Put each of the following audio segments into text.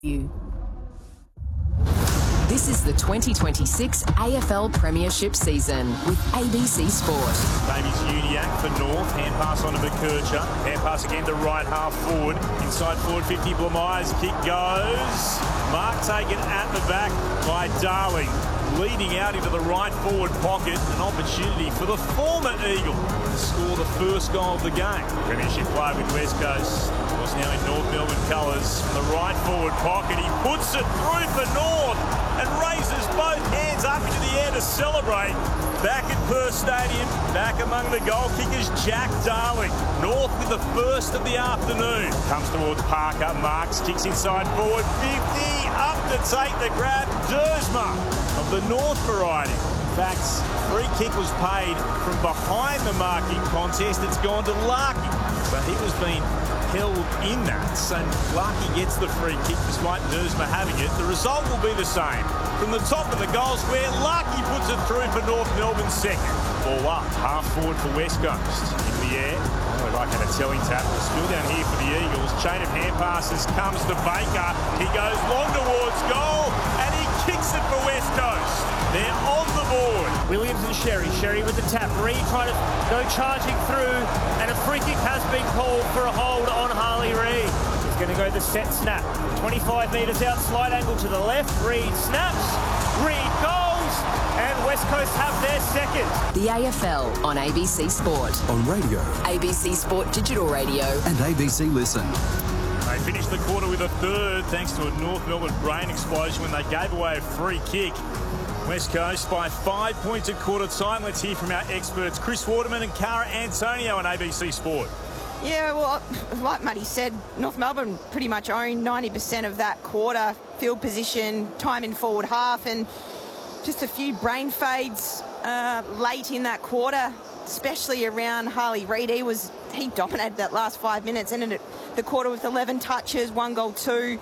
This is the 2026 AFL Premiership season with ABC Sport. Davies Uniacke for North. Hand pass on to McKercher. Hand pass again to right half forward. Inside forward 50. Blamires. Kick goes. Mark taken at the back by Darling. Leading out into the right forward pocket. An opportunity for the former Eagle to score the first goal of the game. Premiership play with West Coast. Was now in North Melbourne colours. From the right forward pocket. He puts it through for North and raises both hands up into the air to celebrate. Back at Perth Stadium, back among the goal kickers, Jack Darling. North with the first of the afternoon. Comes towards Parker, Marks, kicks inside forward, 50, up to take the grab, Dersma of the North variety. In fact, free kick was paid from behind the marking contest. It's gone to Larky, but he was being held in that, so Larky gets the free kick despite Dersma having it. The result will be the same. From the top of the goal square, Larky puts it through for North Melbourne second. Ball up, half forward for West Coast. In the air, like had a telling tap. Still down here for the Eagles. Chain of hand passes comes to Baker. He goes long towards goal, and he kicks it for West Coast. They're on the board. Williams and Sherry. Sherry with the tap. Reed trying to go charging through, and a free kick has been called for a hold on Harley Reid. He's going to go the set snap. 25 metres out, slide angle to the left. Reed snaps. Reed goes, and West Coast have their second. The AFL on ABC Sport. On radio. ABC Sport Digital Radio. And ABC Listen. They finished the quarter with a third thanks to a North Melbourne brain explosion when they gave away a free kick. West Coast by 5 points at quarter time. Let's hear from our experts, Chris Waterman and Cara Antonio on ABC Sport. Yeah, well, like Muddy said, North Melbourne pretty much owned 90% of that quarter. Field position, time in forward half, and just a few brain fades late in that quarter, especially around Harley Reid. He dominated that last 5 minutes, ended the quarter with 11 touches, 1 goal, 2.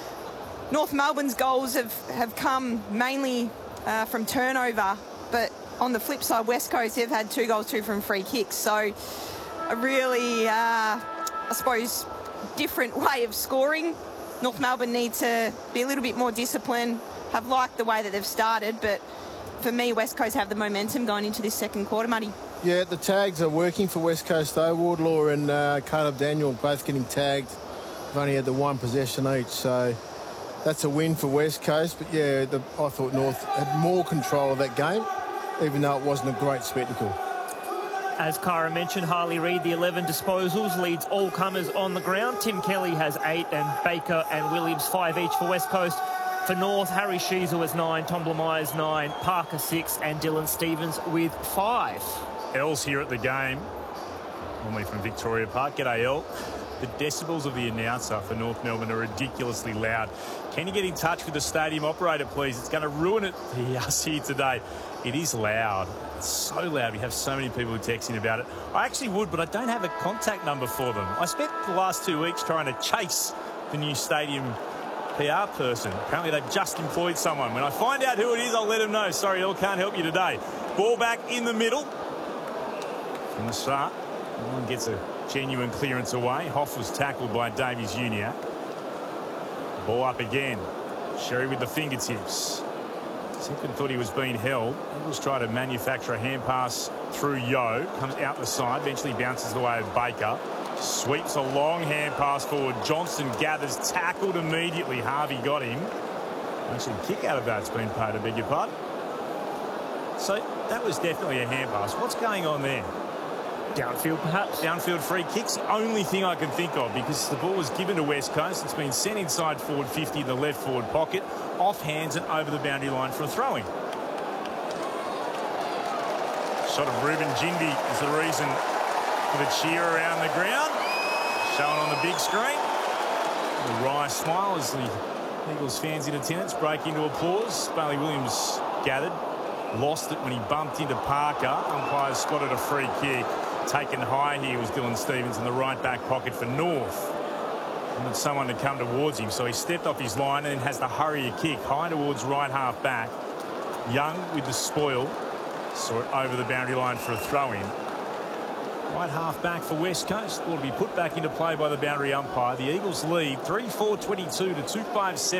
North Melbourne's goals have come mainly from turnover, but on the flip side, West Coast have had 2 goals, 2 from free kicks. So a really, I suppose, different way of scoring. North Melbourne need to be a little bit more disciplined. Have liked the way that they've started, but for me, West Coast have the momentum going into this second quarter, Muddy. Yeah, the tags are working for West Coast though. Wardlaw and Caleb Daniel both getting tagged. They've only had the 1 possession each, so that's a win for West Coast. But yeah, I thought North had more control of that game, even though it wasn't a great spectacle. As Cara mentioned, Harley Reid, the 11 disposals, leads all comers on the ground. Tim Kelly has 8, and Baker and Williams 5 each for West Coast. For North, Harry Sheezel has 9, Tom Blamires 9, Parker 6, and Dylan Stevens with 5. Elle's here at the game, normally from Victoria Park. G'day, Elle. The decibels of the announcer for North Melbourne are ridiculously loud. Can you get in touch with the stadium operator, please? It's going to ruin it for us here today. It is loud. It's so loud. We have so many people who text in about it. I actually would, but I don't have a contact number for them. I spent the last 2 weeks trying to chase the new stadium PR person. Apparently they've just employed someone. When I find out who it is, I'll let them know. Sorry, Elle, can't help you today. Ball back in the middle. From the start, no one gets a genuine clearance away. Hoff was tackled by Davies Uniacke. Ball up again. Sherry with the fingertips. Simpkin thought he was being held. Eagles try to manufacture a hand pass through Yeo. Comes out the side, eventually bounces the way of Baker. Sweeps a long hand pass forward. Johnston gathers, tackled immediately. Harvey got him. Actually, kick out of that's been paid, I beg your pardon. So that was definitely a hand pass. What's going on there? Downfield, perhaps? Downfield free kicks, the only thing I can think of, because the ball was given to West Coast. It's been sent inside forward 50 in the left forward pocket, off hands and over the boundary line for a throw-in. Shot of Ruben Jindy is the reason for the cheer around the ground. Shown on the big screen. A wry smile as the Eagles fans in attendance break into applause. Bailey Williams gathered. Lost it when he bumped into Parker. Umpires spotted a free kick. Taken high here was Dylan Stevens in the right back pocket for North. Wanted someone to come towards him, so he stepped off his line and then has to hurry a kick high towards right half back. Young with the spoil. Saw it over the boundary line for a throw-in. Right half back for West Coast will be put back into play by the boundary umpire. The Eagles lead 3-4-22 to 2-5-7.